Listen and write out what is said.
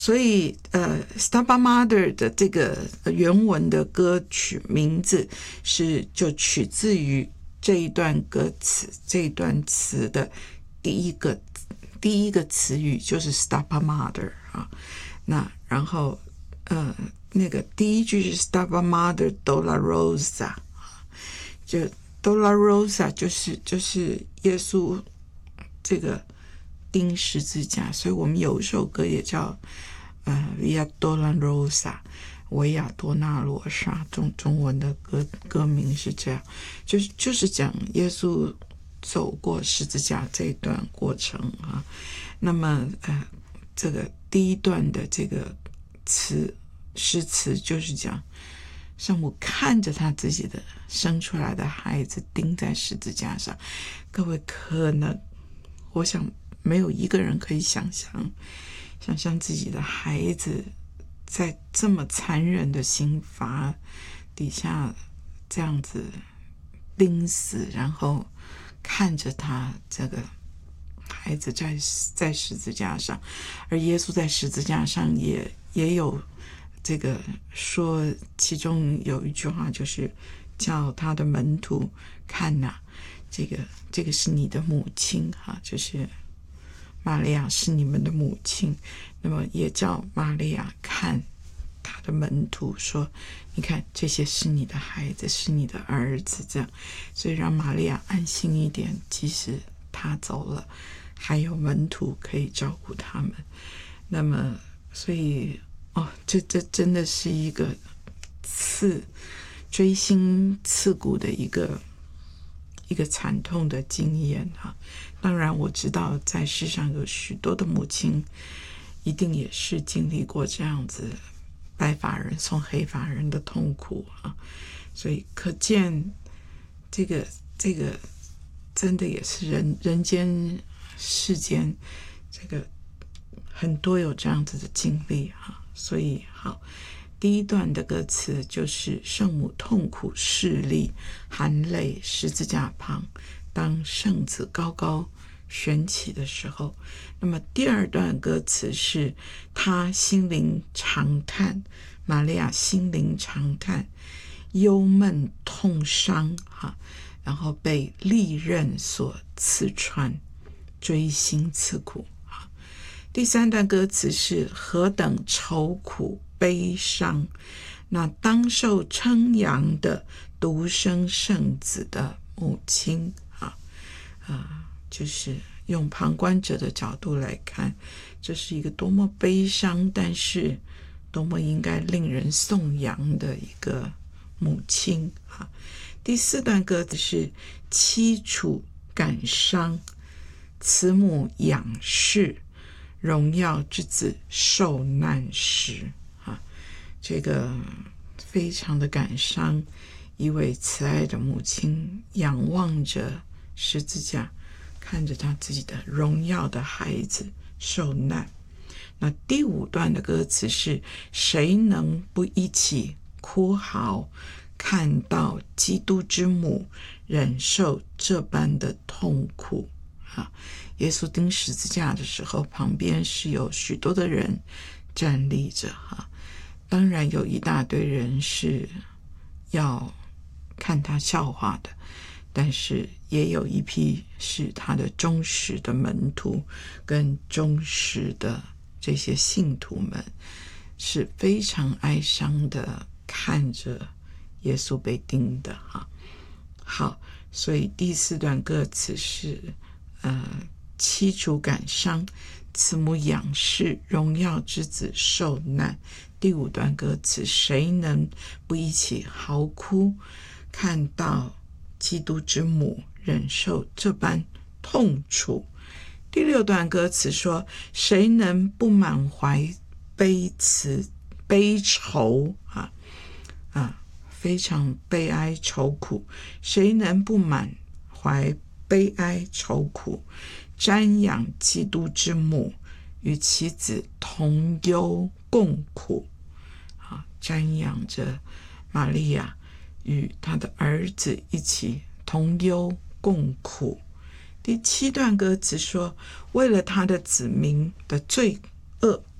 所以Stabat Mater 的这个原文的歌曲名字就取自于这一段歌词，这一段词的第一个词语就是 Stabat Mater 啊。那然后那个第一句是 Stabat Mater Dolorosa， 就 Dolorosa 就是耶稣这个钉十字架，所以我们有一首歌也叫Via Dolorosa， 维亚多纳罗莎，中文的歌名是这样，就是讲耶稣走过十字架这一段过程啊。那么这个第一段的这个诗词就是讲圣母看着他自己的生出来的孩子钉在十字架上。各位可能我想没有一个人可以想象自己的孩子在这么残忍的刑罚底下这样子钉死，然后看着他这个孩子在十字架上，而耶稣在十字架上也有这个说，其中有一句话就是叫他的门徒看哪，这个是你的母亲哈，就是玛利亚是你们的母亲。那么也叫玛利亚看他的门徒说，你看这些是你的孩子，是你的儿子，这样，所以让玛利亚安心一点，即使他走了还有门徒可以照顾他们。那么所以这真的是一个锥心刺骨的一个惨痛的经验啊！当然我知道在世上有许多的母亲一定也是经历过这样子白发人送黑发人的痛苦啊！所以可见这个真的也是人间世间这个很多有这样子的经历啊！所以好，第一段的歌词就是圣母痛苦侍立，含泪十字架旁，当圣子高高悬起的时候。那么第二段歌词是他心灵长叹，玛利亚心灵长叹，忧闷痛伤然后被利刃所刺穿，锥心刺苦。第三段歌词是何等愁苦悲伤，那当受称扬的独生圣子的母亲就是用旁观者的角度来看，这是一个多么悲伤但是多么应该令人颂扬的一个母亲第四段歌词是凄楚感伤，慈母仰视，荣耀之子受难时这个非常的感伤，一位慈爱的母亲仰望着十字架，看着他自己的荣耀的孩子受难。那第五段的歌词是谁能不一起哭嚎，看到基督之母忍受这般的痛苦耶稣钉十字架的时候，旁边是有许多的人站立着当然有一大堆人是要看他笑话的，但是也有一批是他的忠实的门徒跟忠实的这些信徒们，是非常哀伤的看着耶稣被钉的好，所以第四段歌词是凄楚感伤，慈母仰视，荣耀之子受难。第五段歌词谁能不一起嚎哭，看到基督之母忍受这般痛楚。第六段歌词说谁能不满怀悲愁非常悲哀愁苦，谁能不满怀悲哀愁苦，瞻仰基督之母，与其子同忧共苦瞻仰着玛利亚与他的儿子一起同忧共苦。第七段歌词说为了他的子民的罪恶